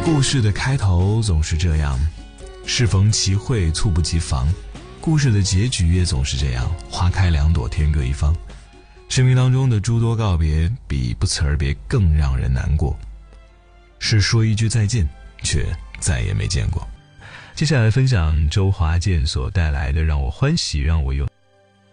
故事的开头总是这样，适逢其会，猝不及防。故事的结局也总是这样，花开两朵，天各一方。生命当中的诸多告别，比不辞而别更让人难过。是说一句再见，却再也没见过。接下来分享周华健所带来的让我欢喜让我忧